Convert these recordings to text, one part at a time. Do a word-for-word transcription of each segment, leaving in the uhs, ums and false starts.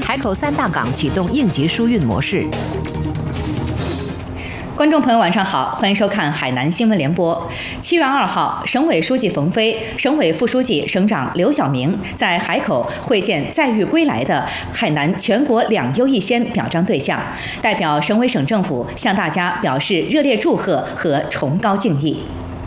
海口三大港启动应急疏运模式。 观众朋友，晚上好，欢迎收看海南新闻联播。七月二号，省委书记冯飞、省委副书记、省长刘晓明在海口会见载誉归来的海南全国两优一先表彰对象，代表省委省政府向大家表示热烈祝贺和崇高敬意。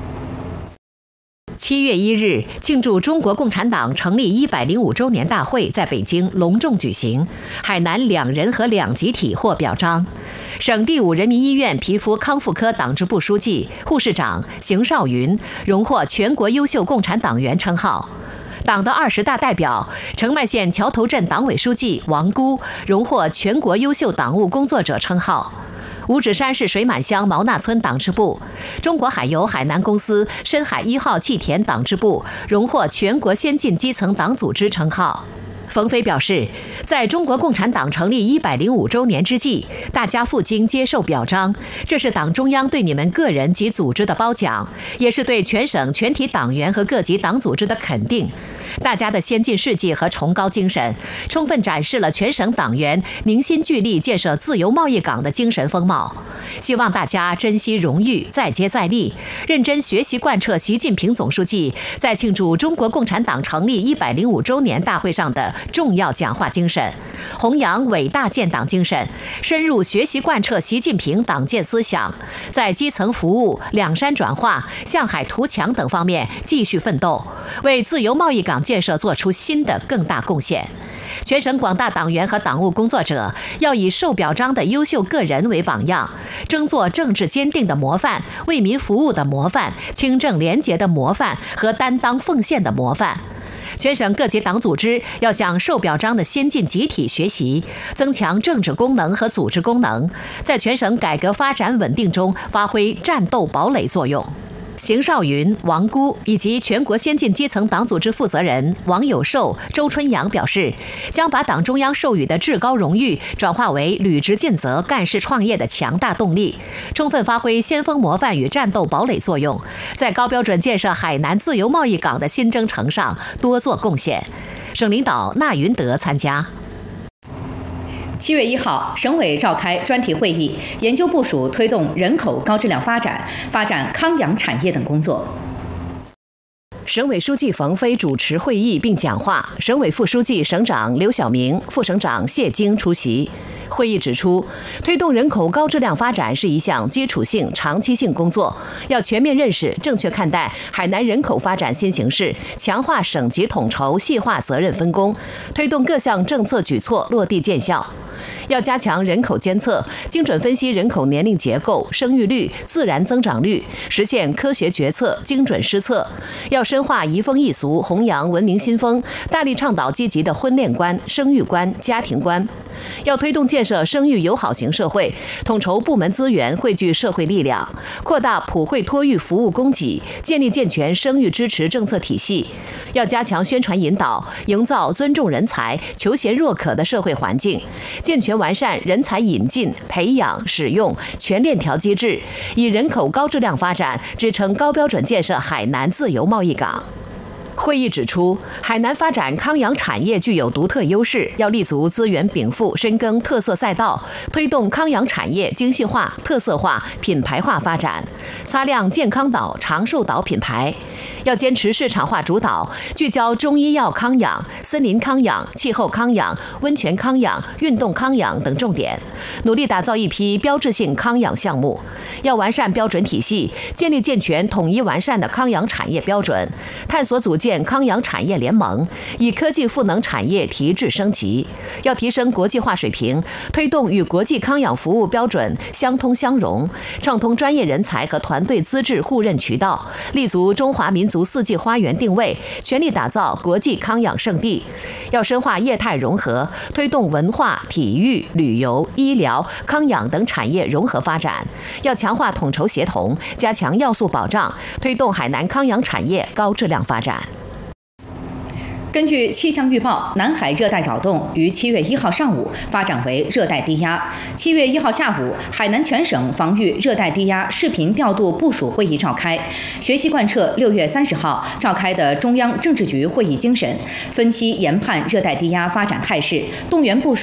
七月一日，庆祝中国共产党成立一百零五周年大会在北京隆重举行，海南两人和两集体获表彰。省第五人民医院皮肤康复科党支部书记、护士长邢少云荣获全国优秀共产党员称号。党的二十大代表、澄迈县桥头镇党委书记王姑荣获全国优秀党务工作者称号。五指山市水满乡毛纳村党支部、中国海油海南公司深海一号气田党支部荣获全国先进基层党组织称号。冯飞表示，在中国共产党成立一百零五周年之际，大家赴京接受表彰，这是党中央对你们个人及组织的褒奖，也是对全省全体党员和各级党组织的肯定。大家的先进事迹和崇高精神，充分展示了全省党员凝心聚力建设自由贸易港的精神风貌。希望大家珍惜荣誉，再接再厉，认真学习贯彻习近平总书记在庆祝中国共产党成立一百零五周年大会上的重要讲话精神，弘扬伟大建党精神，深入学习贯彻习近平党建思想，在基层服务、两山转化、向海图强等方面继续奋斗，为自由贸易港建设做出新的更大贡献。全省广大党员和党务工作者要以受表彰的优秀个人为榜样，争做政治坚定的模范、为民服务的模范、清正廉洁的模范和担当奉献的模范。全省各级党组织要向受表彰的先进集体学习，增强政治功能和组织功能，在全省改革发展稳定中发挥战斗堡垒作用。邢少云、王姑以及全国先进基层党组织负责人王有寿、周春阳表示，将把党中央授予的至高荣誉转化为履职尽责、干事创业的强大动力，充分发挥先锋模范与战斗堡垒作用，在高标准建设海南自由贸易港的新征程上多做贡献。省领导纳云德参加。 七月一号，省委召开专题会议，研究部署推动人口高质量发展、发展康养产业等工作。 省委书记冯飞主持会议并讲话，省委副书记、省长刘晓明、副省长谢京出席。会议指出，推动人口高质量发展是一项基础性、长期性工作，要全面认识、正确看待海南人口发展新形势，强化省级统筹、细化责任分工，推动各项政策举措落地见效。要加强人口监测，精准分析人口年龄结构、生育率、自然增长率，实现科学决策、精准施策。要深化移风易俗，弘扬文明新风，大力倡导积极的婚恋观、生育观、家庭观。要推动建设生育友好型社会，统筹部门资源，汇聚社会力量，扩大普惠托育服务供给，建立健全生育支持政策体系。要加强宣传引导，营造尊重人才、求贤若渴的社会环境，健全完善人才引进、培养、使用全链条机制，以人口高质量发展支撑高标准建设海南自由贸易港。会议指出，海南发展康养产业具有独特优势，要立足资源禀赋，深耕特色赛道，推动康养产业精细化、特色化、品牌化发展，擦亮健康岛、长寿岛品牌。要坚持市场化主导，聚焦中医药康养、森林康养、气候康养、温泉康养、运动康养等重点，努力打造一批标志性康养项目。要完善标准体系，建立健全统一完善的康养产业标准，探索组建康养产业联盟，以科技赋能产业提质升级。要提升国际化水平，推动与国际康养服务标准相通相融，畅通专业人才和团队资质互认渠道，立足中华民族四季花园定位，全力打造国际康养圣地。要深化业态融合，推动文化、体育、旅游、医疗、康养等产业融合发展。要强化统筹协同，加强要素保障，推动海南康养产业高质量发展。 根据气象预报，南海热带扰动于七月一号上午发展为热带低压。七月一号下午，海南全省防御热带低压视频调度部署会议召开，学习贯彻六月三十号召开的中央政治局会议精神，分析研判热带低压发展态势，动员部署